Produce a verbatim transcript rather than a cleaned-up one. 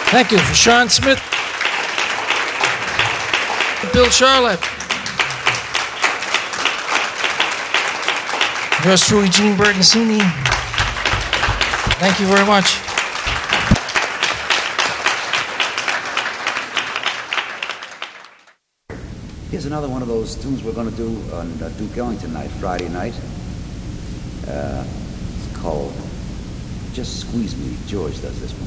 Thank you for Sean Smith, Bill Charlotte. Yours truly, Gene Bertoncini. Thank you very much. Here's another one of those tunes we're going to do on uh, Duke Ellington night, Friday night. Uh, it's called Just Squeeze Me. George does this one.